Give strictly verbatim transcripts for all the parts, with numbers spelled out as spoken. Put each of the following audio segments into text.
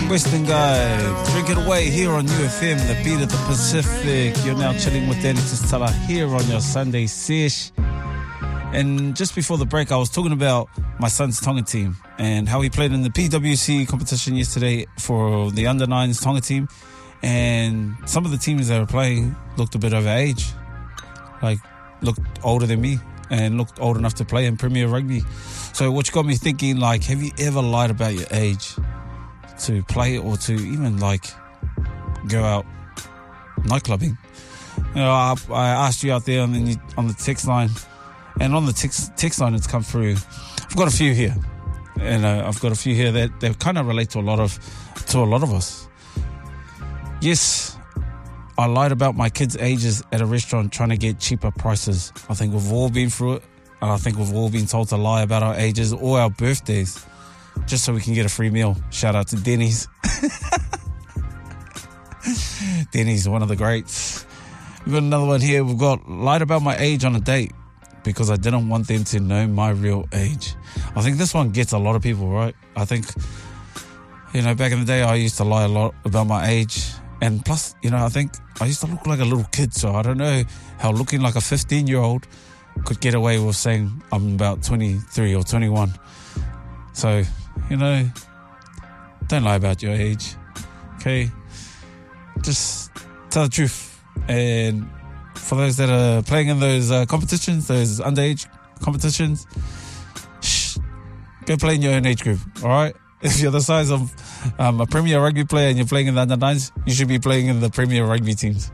Western Guy, drink it away here on U F M, the beat of the Pacific. You're now chilling with Danny Tistala here on your Sunday sesh. And just before the break, I was talking about my son's Tonga team and how he played in the P W C competition yesterday for the under nines Tonga team. And some of the teams they were playing looked a bit over age, like looked older than me and looked old enough to play in Premier Rugby. So which got me thinking, like, have you ever lied about your age to play or to even like go out nightclubbing? You know, I, I asked you out there on the on the text line, and on the text text line it's come through. I've got a few here, and uh, I've got a few here that they kind of relate to a lot of to a lot of us. Yes, I lied about my kids' ages at a restaurant trying to get cheaper prices. I think we've all been through it, and I think we've all been told to lie about our ages or our birthdays just so we can get a free meal. Shout out to Denny's. Denny's, one of the greats. We've got another one here. We've got lied about my age on a date because I didn't want them to know my real age. I think this one gets a lot of people, right? I think, you know, back in the day, I used to lie a lot about my age. And plus, you know, I think I used to look like a little kid, so I don't know how looking like a fifteen-year-old could get away with saying I'm about twenty-three or twenty-one. So, you know, don't lie about your age, okay? Just tell the truth. And for those that are playing in those uh, competitions, those underage competitions, shh, go play in your own age group, all right? If you're the size of um, a Premier Rugby player and you're playing in the under nines, you should be playing in the Premier Rugby teams.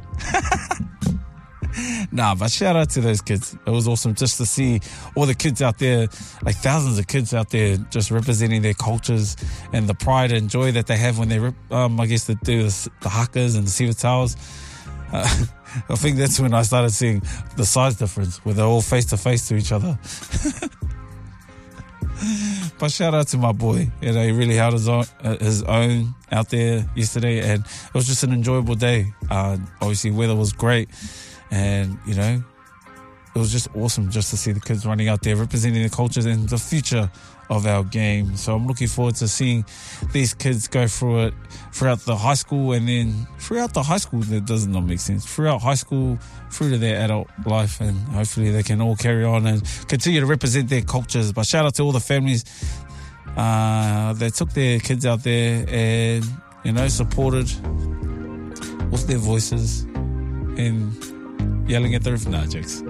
Nah, but shout out to those kids. It was awesome just to see all the kids out there, like thousands of kids out there, just representing their cultures and the pride and joy that they have when they, um, I guess, they do the, the hakas and the siva towels. Uh, I think that's when I started seeing the size difference, where they're all face to face to each other. But shout out to my boy. You know, he really held his own, uh, his own out there yesterday, and it was just an enjoyable day. Uh, obviously, weather was great. And, you know, it was just awesome just to see the kids running out there representing the cultures and the future of our game. So I'm looking forward to seeing these kids go through it throughout the high school, and then throughout the high school, that does not make sense, throughout high school, through to their adult life, and hopefully they can all carry on and continue to represent their cultures. But shout out to all the families uh, that took their kids out there and, you know, supported with their voices and yelling at the roof. Nah, jokes.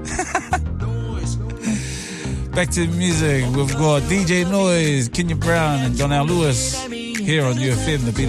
Back to the music. We've got D J Noise, Kenya Brown, and John L. Lewis here on U F M, the beat